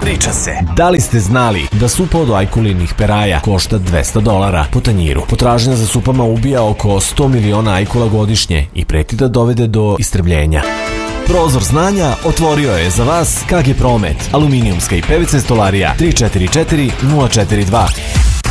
Priča se. Da li ste znali da supa od ajkulinih peraja košta $200 po tanjiru? Potražnja za supama ubija oko 100 miliona ajkula godišnje i preti da dovede do istrebljenja. Prozor znanja otvorio je za vas KG Promet, aluminijumska i PVC stolarija 344 042.